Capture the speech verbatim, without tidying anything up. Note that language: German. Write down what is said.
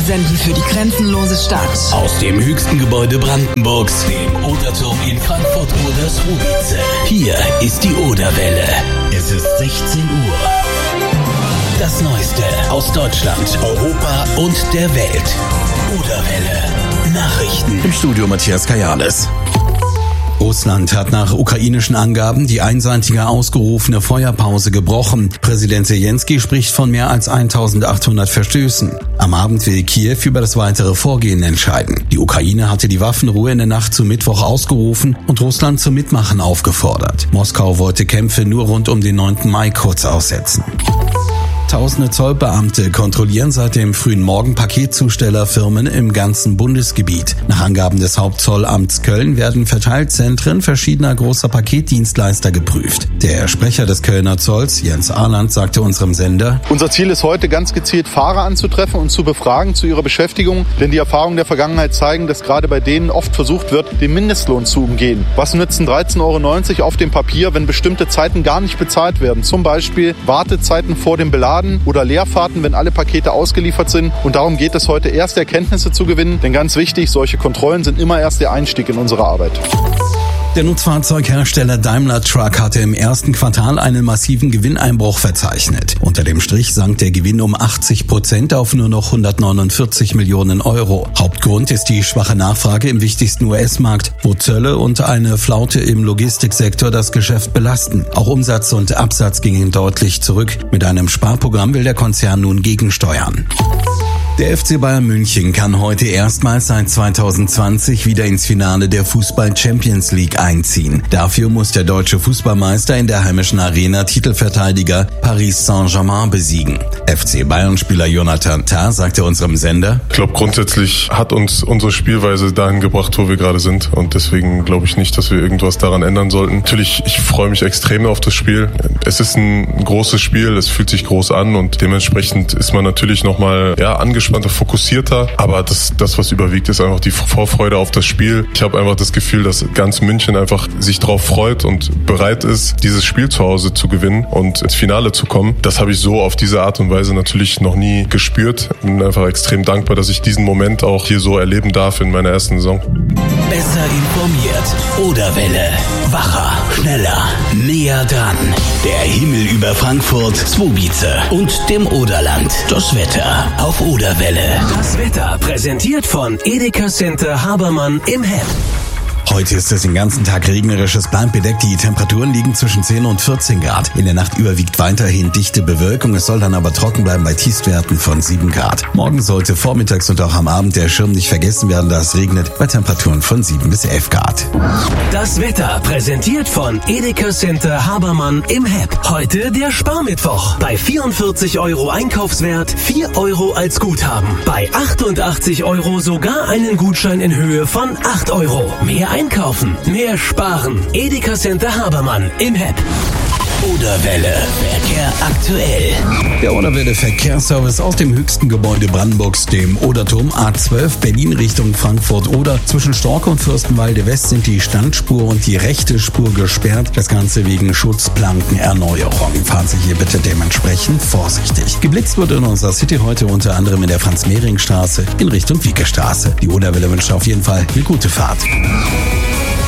senden für die grenzenlose Stadt. Aus dem höchsten Gebäude Brandenburgs, dem Oderturm in Frankfurt oder Swobice. Hier ist die Oderwelle. Es ist sechzehn Uhr. Das Neueste aus Deutschland, Europa und der Welt. Oderwelle Nachrichten. Im Studio Matthias Kajales. Russland hat nach ukrainischen Angaben die einseitige ausgerufene Feuerpause gebrochen. Präsident Selenskyj spricht von mehr als eintausendachthundert Verstößen. Am Abend will Kiew über das weitere Vorgehen entscheiden. Die Ukraine hatte die Waffenruhe in der Nacht zu Mittwoch ausgerufen und Russland zum Mitmachen aufgefordert. Moskau wollte Kämpfe nur rund um den neunten Mai kurz aussetzen. Tausende Zollbeamte kontrollieren seit dem frühen Morgen Paketzustellerfirmen im ganzen Bundesgebiet. Nach Angaben des Hauptzollamts Köln werden Verteilzentren verschiedener großer Paketdienstleister geprüft. Der Sprecher des Kölner Zolls, Jens Ahland, sagte unserem Sender: Unser Ziel ist heute ganz gezielt Fahrer anzutreffen und zu befragen zu ihrer Beschäftigung, denn die Erfahrungen der Vergangenheit zeigen, dass gerade bei denen oft versucht wird, den Mindestlohn zu umgehen. Was nützen dreizehn Euro neunzig auf dem Papier, wenn bestimmte Zeiten gar nicht bezahlt werden? Zum Beispiel Wartezeiten vor dem Beladen oder Leerfahrten, wenn alle Pakete ausgeliefert sind. Und darum geht es heute, erste Erkenntnisse zu gewinnen. Denn ganz wichtig, solche Kontrollen sind immer erst der Einstieg in unsere Arbeit. Der Nutzfahrzeughersteller Daimler Truck hatte im ersten Quartal einen massiven Gewinneinbruch verzeichnet. Unter dem Strich sank der Gewinn um achtzig Prozent auf nur noch hundertneunundvierzig Millionen Euro. Hauptgrund ist die schwache Nachfrage im wichtigsten U S-Markt, wo Zölle und eine Flaute im Logistiksektor das Geschäft belasten. Auch Umsatz und Absatz gingen deutlich zurück. Mit einem Sparprogramm will der Konzern nun gegensteuern. Der F C Bayern München kann heute erstmals seit zweitausendzwanzig wieder ins Finale der Fußball-Champions League einziehen. Dafür muss der deutsche Fußballmeister in der heimischen Arena Titelverteidiger Paris Saint-Germain besiegen. F C Bayern-Spieler Jonathan Tah sagte unserem Sender: Ich glaube, grundsätzlich hat uns unsere Spielweise dahin gebracht, wo wir gerade sind. Und deswegen glaube ich nicht, dass wir irgendwas daran ändern sollten. Natürlich, ich freue mich extrem auf das Spiel. Es ist ein großes Spiel, es fühlt sich groß an und dementsprechend ist man natürlich nochmal ja, angespannt, fokussierter, aber das, das, was überwiegt, ist einfach die Vorfreude auf das Spiel. Ich habe einfach das Gefühl, dass ganz München einfach sich darauf freut und bereit ist, dieses Spiel zu Hause zu gewinnen und ins Finale zu kommen. Das habe ich so auf diese Art und Weise natürlich noch nie gespürt. Bin einfach extrem dankbar, dass ich diesen Moment auch hier so erleben darf in meiner ersten Saison. Besser informiert. Oderwelle. Wacher, schneller, näher dran. Der Himmel über Frankfurt, Swobice und dem Oderland. Das Wetter auf Oderwelle. Das Wetter präsentiert von Edeka Center Habermann im Hepp. Heute ist es den ganzen Tag regnerisch, es bleibt bedeckt, die Temperaturen liegen zwischen zehn und vierzehn Grad. In der Nacht überwiegt weiterhin dichte Bewölkung, es soll dann aber trocken bleiben bei Tiefstwerten von sieben Grad. Morgen sollte vormittags und auch am Abend der Schirm nicht vergessen werden, da es regnet, bei Temperaturen von sieben bis elf Grad. Das Wetter präsentiert von Edeka Center Habermann im Hepp. Heute der Sparmittwoch. Bei vierundvierzig Euro Einkaufswert, vier Euro als Guthaben. Bei achtundachtzig Euro sogar einen Gutschein in Höhe von acht Euro. Mehr einkaufen, mehr sparen. Edeka Center Habermann im Hepp. Oderwelle. Verkehr aktuell. Der Oderwelle Verkehrsservice aus dem höchsten Gebäude Brandenburgs, dem Oderturm A zwölf, Berlin Richtung Frankfurt-Oder. Zwischen Storke und Fürstenwalde West sind die Standspur und die rechte Spur gesperrt. Das Ganze wegen Schutzplankenerneuerung. Fahren Sie hier bitte dementsprechend vorsichtig. Geblitzt wird in unserer City heute unter anderem in der Franz-Mehring-Straße in Richtung Wiekestraße. Die Oderwelle wünscht auf jeden Fall eine gute Fahrt.